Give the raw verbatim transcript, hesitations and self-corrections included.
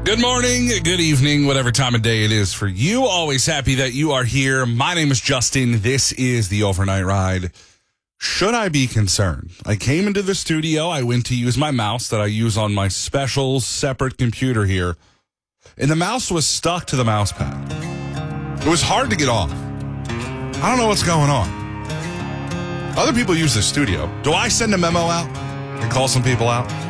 Good morning, good evening, whatever time of day it is for you. Always happy that you are here. My name is Justin. This is the Overnight Ride. Should I be concerned? I came into the studio. I went to use my mouse that I use on my special separate computer here. And the mouse was stuck to the mouse pad. It was hard to get off. I don't know what's going on. Other people use the studio. Do I send a memo out and call some people out?